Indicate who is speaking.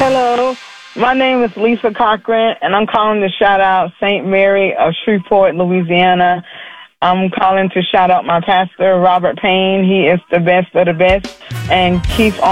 Speaker 1: Hello, my name is Lisa Cochran, and I'm calling to shout out St. Mary of Shreveport, Louisiana. I'm calling to shout out my pastor, Robert Payne. He is the best of the best, and keep on